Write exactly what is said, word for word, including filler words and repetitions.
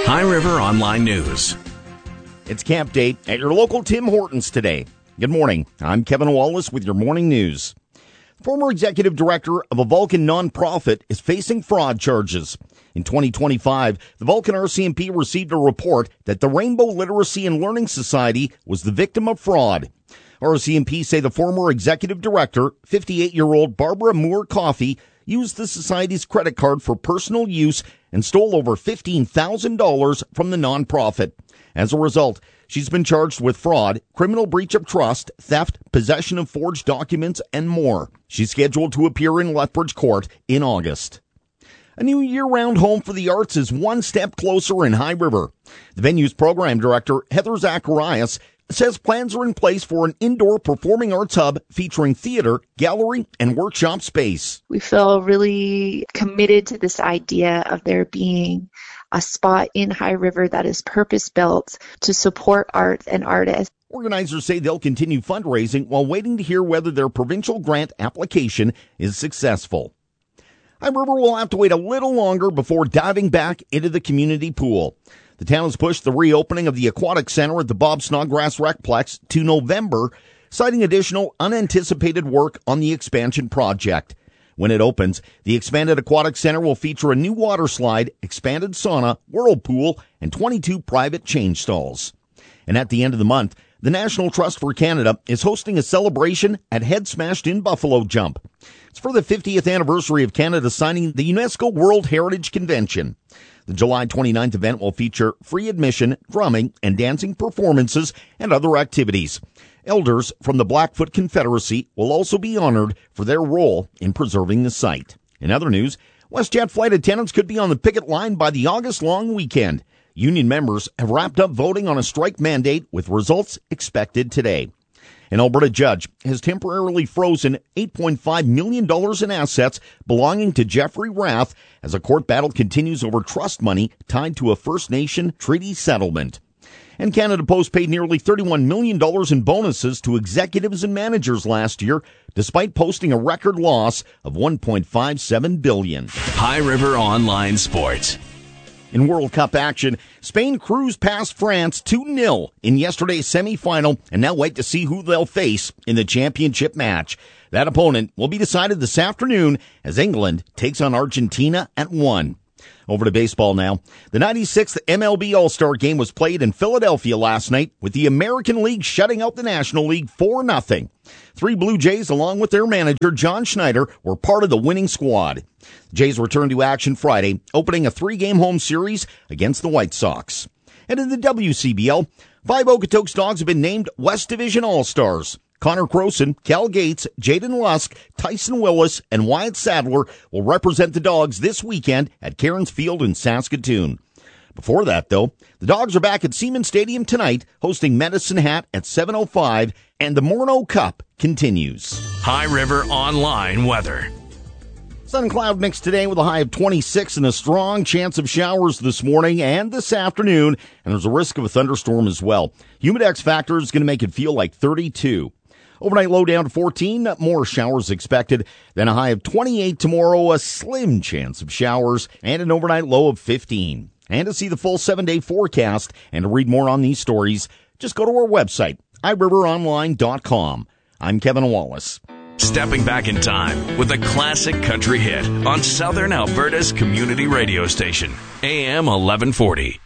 High River Online News. It's camp date at your local Tim Hortons today. Good morning. I'm Kevin Wallace with your morning news. Former executive director of a Vulcan nonprofit is facing fraud charges. In twenty twenty-five, the Vulcan R C M P received a report that the Rainbow Literacy and Learning Society was the victim of fraud. R C M P say the former executive director, fifty-eight-year-old Barbara Moore Coffey, used the society's credit card for personal use and stole over fifteen thousand dollars from the nonprofit. As a result, she's been charged with fraud, criminal breach of trust, theft, possession of forged documents, and more. She's scheduled to appear in Lethbridge Court in August. A new year-round home for the arts is one step closer in High River. The venue's program director, Heather Zacharias, says plans are in place for an indoor performing arts hub featuring theater, gallery, and workshop space. We feel really committed to this idea of there being a spot in High River that is purpose-built to support art and artists. Organizers say they'll continue fundraising while waiting to hear whether their provincial grant application is successful. High River will have to wait a little longer before diving back into the community pool. The town has pushed the reopening of the Aquatic Center at the Bob Snodgrass Recplex to November, citing additional unanticipated work on the expansion project. When it opens, the expanded Aquatic Center will feature a new water slide, expanded sauna, whirlpool, and twenty-two private change stalls. And at the end of the month, the National Trust for Canada is hosting a celebration at Head Smashed in Buffalo Jump. It's for the fiftieth anniversary of Canada signing the UNESCO World Heritage Convention. The July twenty-ninth event will feature free admission, drumming, and dancing performances and other activities. Elders from the Blackfoot Confederacy will also be honored for their role in preserving the site. In other news, WestJet flight attendants could be on the picket line by the August long weekend. Union members have wrapped up voting on a strike mandate with results expected today. An Alberta judge has temporarily frozen eight point five million dollars in assets belonging to Jeffrey Rath as a court battle continues over trust money tied to a First Nation treaty settlement. And Canada Post paid nearly thirty-one million dollars in bonuses to executives and managers last year, despite posting a record loss of one point five seven billion dollars. High River Online Sports. In World Cup action, Spain cruised past France two nil in yesterday's semifinal, and now wait to see who they'll face in the championship match. That opponent will be decided this afternoon as England takes on Argentina at one. Over to baseball now. The ninety-sixth M L B All-Star Game was played in Philadelphia last night, with the American League shutting out the National League four nothing. Three Blue Jays, along with their manager, John Schneider, were part of the winning squad. The Jays returned to action Friday, opening a three-game home series against the White Sox. And in the W C B L, five Okotoks dogs have been named West Division All-Stars. Connor Croson, Cal Gates, Jaden Lusk, Tyson Willis, and Wyatt Sadler will represent the Dogs this weekend at Cairns Field in Saskatoon. Before that, though, the Dogs are back at Seaman Stadium tonight, hosting Medicine Hat at seven oh five, and the Morneau Cup continues. High River Online Weather. Sun and cloud mix today with a high of twenty-six and a strong chance of showers this morning and this afternoon, and there's a risk of a thunderstorm as well. Humidex factor is going to make it feel like thirty-two. Overnight low down to fourteen, more showers expected, then a high of twenty-eight tomorrow, a slim chance of showers, and an overnight low of fifteen. And to see the full seven-day forecast and to read more on these stories, just go to our website, i river online dot com. I'm Kevin Wallace. Stepping back in time with a classic country hit on Southern Alberta's community radio station, A M eleven forty.